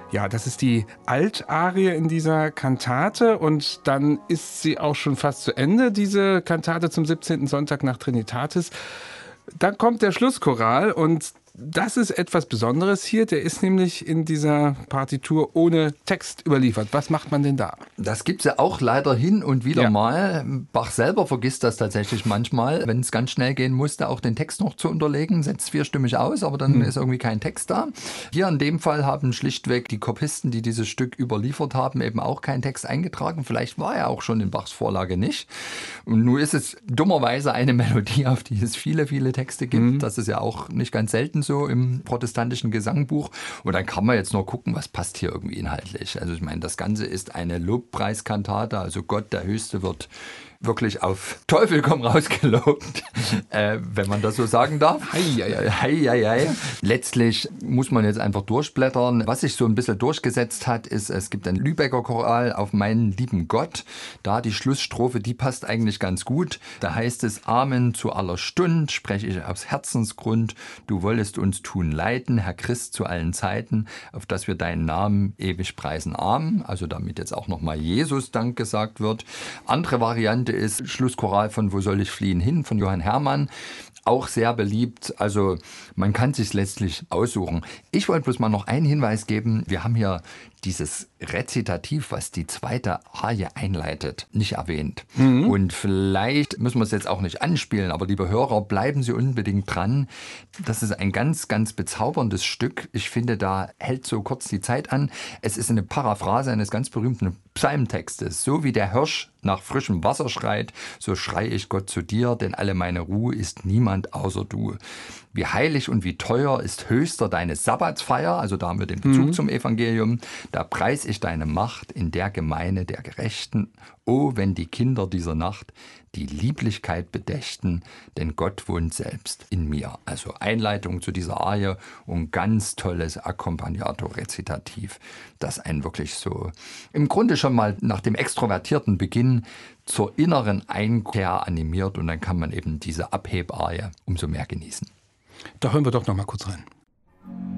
Ja, das ist die Altarie in dieser Kantate und dann ist sie auch schon fast zu Ende, diese Kantate zum 17. Sonntag nach Trinitatis. Dann kommt der Schlusschoral und das ist etwas Besonderes hier. Der ist nämlich in dieser Partitur ohne Text überliefert. Was macht man denn da? Das gibt es ja auch leider hin und wieder mal. Bach selber vergisst das tatsächlich manchmal, wenn es ganz schnell gehen musste, auch den Text noch zu unterlegen. Setzt vierstimmig aus, aber dann ist irgendwie kein Text da. Hier in dem Fall haben schlichtweg die Kopisten, die dieses Stück überliefert haben, eben auch keinen Text eingetragen. Vielleicht war er auch schon in Bachs Vorlage nicht. Und nun ist es dummerweise eine Melodie, auf die es viele, viele Texte gibt. Das ist ja auch nicht ganz selten so im protestantischen Gesangbuch. Und dann kann man jetzt nur gucken, was passt hier irgendwie inhaltlich. Also ich meine, das Ganze ist eine Lobpreiskantate, also Gott, der Höchste, wird wirklich auf Teufel komm raus gelobt, wenn man das so sagen darf. Hei. Letztlich muss man jetzt einfach durchblättern. Was sich so ein bisschen durchgesetzt hat, ist, es gibt ein Lübecker Choral auf meinen lieben Gott. Da die Schlussstrophe, die passt eigentlich ganz gut. Da heißt es, Amen zu aller Stund, spreche ich aus Herzensgrund. Du wollest uns tun leiten, Herr Christ zu allen Zeiten, auf dass wir deinen Namen ewig preisen. Amen. Also damit jetzt auch nochmal Jesus Dank gesagt wird. Andere Variante ist Schlusschoral von Wo soll ich fliehen hin von Johann Hermann. Auch sehr beliebt, also man kann es sich letztlich aussuchen. Ich wollte bloß mal noch einen Hinweis geben. Wir haben hier dieses Rezitativ, was die zweite Arie einleitet, nicht erwähnt. Und vielleicht müssen wir es jetzt auch nicht anspielen, aber liebe Hörer, bleiben Sie unbedingt dran. Das ist ein ganz, ganz bezauberndes Stück. Ich finde, da hält so kurz die Zeit an. Es ist eine Paraphrase eines ganz berühmten Psalmtextes. So wie der Hirsch nach frischem Wasser schreit, so schreie ich Gott zu dir, denn alle meine Ruhe ist niemand außer du. Wie heilig und wie teuer ist höchster deine Sabbatsfeier, also da haben wir den Bezug zum Evangelium, da preis ich deine Macht in der Gemeine der Gerechten. Oh, wenn die Kinder dieser Nacht die Lieblichkeit bedächten, denn Gott wohnt selbst in mir. Also Einleitung zu dieser Arie und ganz tolles Accompagnato-Rezitativ, das einen wirklich so im Grunde schon mal nach dem extrovertierten Beginn zur inneren Einkehr animiert und dann kann man eben diese Abhebarie umso mehr genießen. Da hören wir doch noch mal kurz rein.